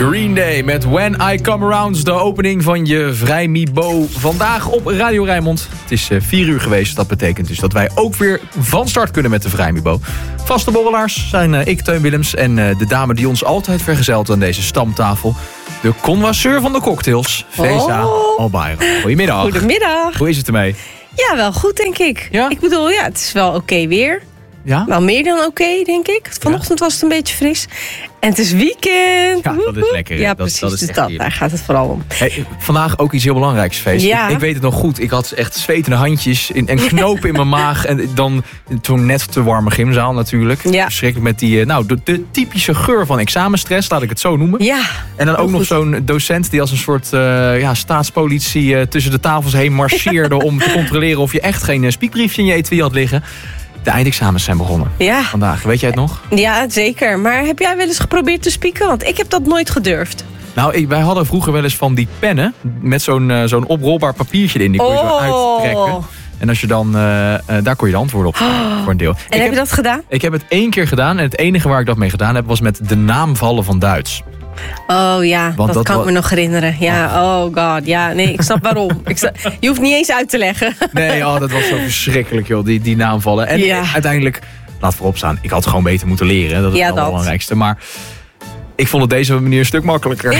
Green Day met When I Come Around. De opening van je Vrijmibo vandaag op Radio Rijnmond. Het is 4 uur geweest. Dat betekent dus dat wij ook weer van start kunnen met de Vrijmibo. Vaste borrelaars zijn ik, Teun Willems, en de dame die ons altijd vergezelt aan deze stamtafel. De connoisseur van de cocktails, Feza Albayrak. Goedemiddag. Goedemiddag. Hoe is het ermee? Ja, wel goed, denk ik. Ja? Ik bedoel, ja, het is wel oké weer. Ja? Wel meer dan oké, denk ik. Vanochtend was het een beetje fris. En het is weekend. Ja, dat is lekker. Ja, Dat precies. is Dus echt daar gaat het vooral om. Hey, vandaag ook iets heel belangrijks, Feest. Ja. Ik weet het nog goed. Ik had echt zwetende handjes en knopen in mijn maag. En dan toen net te warme gymzaal natuurlijk. Ja. Verschrikkelijk met die, de typische geur van examenstress, laat ik het zo noemen. Ja. En dan ook nog goed. zo'n docent die als een soort staatspolitie tussen de tafels heen marcheerde om te controleren of je echt geen spiekbriefje in je etui had liggen. De eindexamens zijn begonnen Ja. vandaag. Weet jij het nog? Ja, zeker. Maar heb jij wel eens geprobeerd te spieken? Want ik heb dat nooit gedurfd. Nou, wij hadden vroeger wel eens van die pennen met zo'n oprolbaar papiertje erin. Die kon je zo uittrekken. En als je dan, daar kon je de antwoorden op voor een deel. En heb je dat gedaan? Ik heb het 1 keer gedaan. En het enige waar ik dat mee gedaan heb was met de naamvallen van Duits. Oh ja, Want dat kan ik me nog herinneren. Ja, oh god. Ja, nee, ik snap waarom. Je hoeft niet eens uit te leggen. Nee, dat was zo verschrikkelijk, joh, die naamvallen. En Ja. uiteindelijk, laat voorop staan, ik had gewoon beter moeten leren. Dat is het belangrijkste. Maar ik vond het deze manier een stuk makkelijker.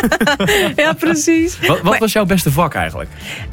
Ja, precies. Wat was jouw beste vak eigenlijk?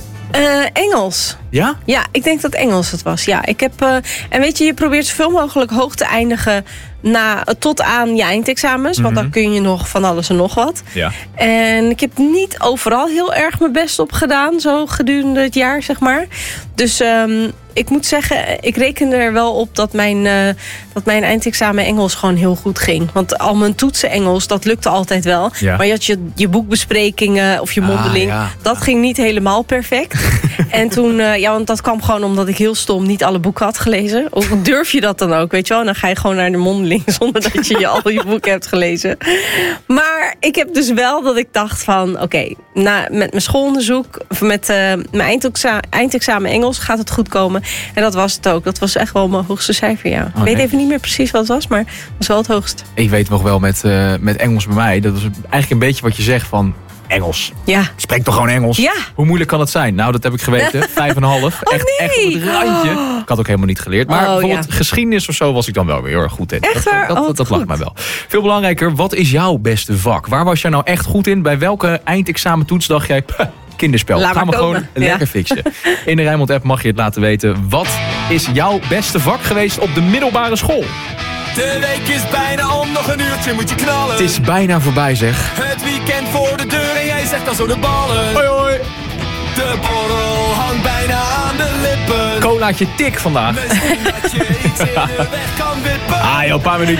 Engels. Ja? Ja, ik denk dat Engels het was. Ja, ik heb, en weet je, je probeert zoveel mogelijk hoog te eindigen tot aan je eindexamens. Want dan kun je nog van alles en nog wat. Ja. En ik heb niet overal heel erg mijn best op gedaan. Zo gedurende het jaar, zeg maar. Dus ik moet zeggen, ik reken er wel op dat mijn eindexamen Engels gewoon heel goed ging. Want al mijn toetsen Engels, dat lukte altijd wel. Ja. Maar je had je boekbesprekingen of je mondeling. Ja. Dat ging niet helemaal perfect. En toen, want dat kwam gewoon omdat ik heel stom niet alle boeken had gelezen. Of durf je dat dan ook, weet je wel? En dan ga je gewoon naar de mondeling zonder dat je al je boeken hebt gelezen. Maar ik heb dus wel dat ik dacht van, oké, met mijn schoolonderzoek, of met mijn eindexamen Engels gaat het goed komen. En dat was het ook. Dat was echt wel mijn hoogste cijfer, ja. Ik weet even niet meer precies wat het was, maar het was wel het hoogst. Ik weet nog wel met Engels bij mij. Dat was eigenlijk een beetje wat je zegt van Engels. Ja. Spreek toch gewoon Engels? Ja. Hoe moeilijk kan het zijn? Nou, dat heb ik geweten. 5,5. Echt op het randje. Ik had ook helemaal niet geleerd. Maar bijvoorbeeld geschiedenis of zo was ik dan wel weer heel erg goed in. Echt waar? Dat lag mij wel. Veel belangrijker, wat is jouw beste vak? Waar was jij nou echt goed in? Bij welke eindexamentoets dacht jij, kinderspel? Laat Gaan we maar gewoon komen. lekker fixen. In de Rijnmond app mag je het laten weten. Wat is jouw beste vak geweest op de middelbare school? De week is bijna om, nog een uurtje moet je knallen. Het is bijna voorbij, zeg. Het weekend voor de deur en jij zegt dan zo de ballen. Hoi hoi. De borrel hangt bijna aan de lippen. Colaatje tik vandaag. Misschien dat je iets in de weg kan wippen. Joh, een paar minuten.